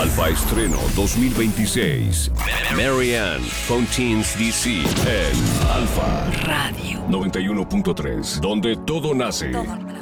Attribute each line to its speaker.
Speaker 1: Alfa Estreno 2026. Marianne Fontaine's DC en Alfa
Speaker 2: Radio
Speaker 1: 91.3, donde todo nace.
Speaker 2: Todo